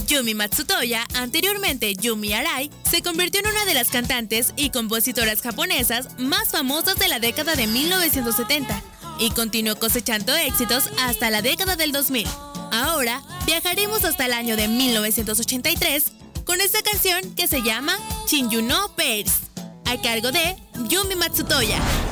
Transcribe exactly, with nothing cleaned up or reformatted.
Yumi Matsutoya, anteriormente Yumi Arai, se convirtió en una de las cantantes y compositoras japonesas más famosas de la década de mil novecientos setenta y continuó cosechando éxitos hasta la década del dos mil. Ahora viajaremos hasta el año de mil novecientos ochenta y tres con esta canción que se llama Shinju no Pairs, a cargo de Yumi Matsutoya.